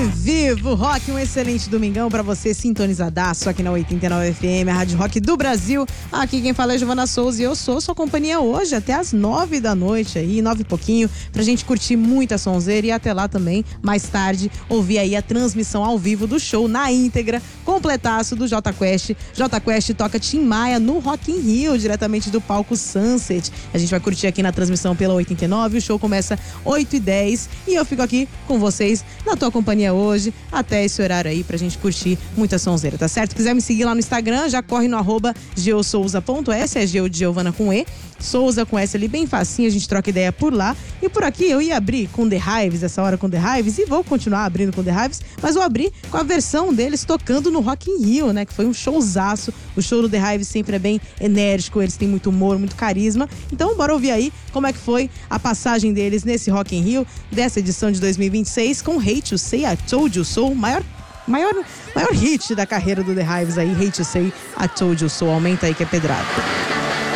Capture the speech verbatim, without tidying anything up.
Vivo Rock, um excelente domingão pra você, sintonizadaço aqui na oitenta e nove F M, a Rádio Rock do Brasil. Aqui quem fala é Giovana Souza e eu sou sua companhia hoje até as nove da noite aí, nove e pouquinho, pra gente curtir muita sonzeira e até lá também, mais tarde, ouvir aí a transmissão ao vivo do show na íntegra, completaço do Jota Quest. Jota Quest toca Tim Maia no Rock in Rio, diretamente do palco Sunset. A gente vai curtir aqui na transmissão pela oitenta e nove, o show começa oito e dez e eu fico aqui com vocês na tua companhia hoje, até esse horário aí pra gente curtir muita sonzeira, tá certo? Quiser me seguir lá no Instagram, já corre no arroba geosouza ponto s, é Geo de Giovana com E, Souza com S ali, bem facinho, a gente troca ideia por lá. E por aqui eu ia abrir com The Hives, essa hora com The Hives, e vou continuar abrindo com The Hives, mas vou abrir com a versão deles tocando no Rock in Rio, né? Que foi um showzaço. O show do The Hives sempre é bem enérgico, eles têm muito humor, muito carisma. Então bora ouvir aí como é que foi a passagem deles nesse Rock in Rio, dessa edição de dois mil e vinte e seis, com Hate to Say I Told You So, o maior Maior, maior hit da carreira do The Hives aí, Hate to Say I Told You So. Aumenta aí que é pedrada.